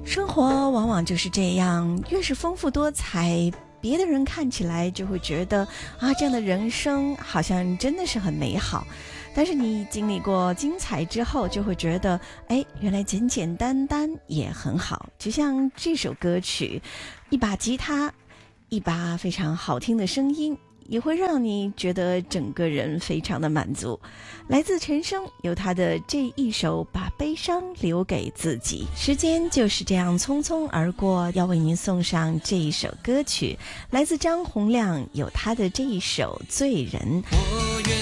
生活往往就是这样，越是丰富多彩，别的人看起来就会觉得啊，这样的人生好像真的是很美好。但是你经历过精彩之后，就会觉得，哎，原来简简单单也很好。就像这首歌曲，一把吉他，一把非常好听的声音，也会让你觉得整个人非常的满足。来自陈升，有他的这一首《把悲伤留给自己》。时间就是这样匆匆而过，要为您送上这一首歌曲，来自张洪量，有他的这一首《醉人》。